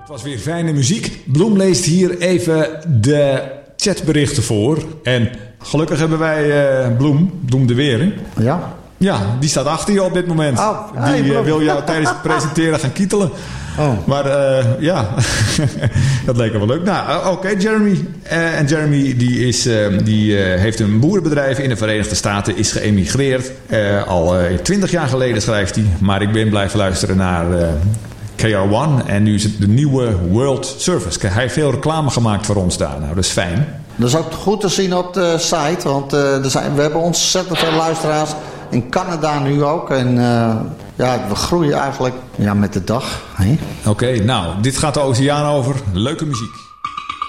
Het was weer fijne muziek. Bloem leest hier even de chatberichten voor. En gelukkig hebben wij Bloem de Weer. Ja? Ja, die staat achter je op dit moment. Oh, die wil jou tijdens het presenteren gaan kietelen. Oh. Maar ja, dat leek wel leuk. Nou, oké, Jeremy. En Jeremy die heeft een boerenbedrijf in de Verenigde Staten. Is geëmigreerd. Al 20 jaar geleden schrijft hij. Maar ik ben blijven luisteren naar KR1. En nu is het de nieuwe World Service. Hij heeft veel reclame gemaakt voor ons daar. Nou, dat is fijn. Dat is ook goed te zien op de site. Want we hebben ontzettend veel luisteraars. In Canada nu ook. En we groeien eigenlijk met de dag. Oké, nou, dit gaat de oceaan over. Leuke muziek.